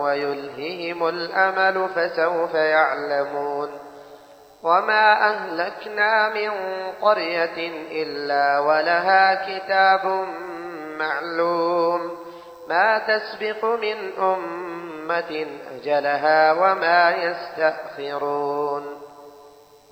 ويلههم الأمل فسوف يعلمون. وما أهلكنا من قرية إلا ولها كتاب معلوم ما تسبق من أمة أجلها وما يستأخرون.